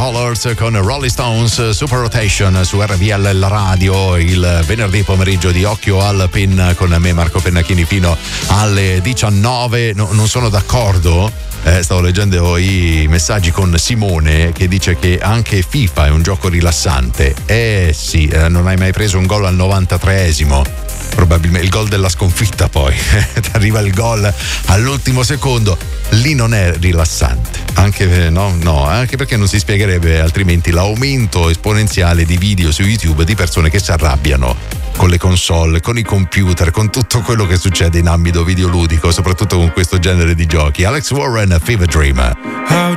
Colors con Rolling Stones, Super Rotation su RVL la radio, il venerdì pomeriggio di Occhio al Pin con me Marco Pennacchini fino alle 19. Non sono d'accordo. Stavo leggendo i messaggi con Simone che dice che anche FIFA è un gioco rilassante. Sì, non hai mai preso un gol al 93esimo? Probabilmente il gol della sconfitta, poi ti arriva il gol all'ultimo secondo, lì non è rilassante, anche anche perché non si spiegherebbe altrimenti l'aumento esponenziale di video su YouTube di persone che si arrabbiano con le console, con i computer, con tutto quello che succede in ambito videoludico, soprattutto con questo genere di giochi. Alex Warren, Fever Dream.